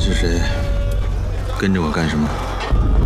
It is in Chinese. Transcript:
是谁？跟着我干什么？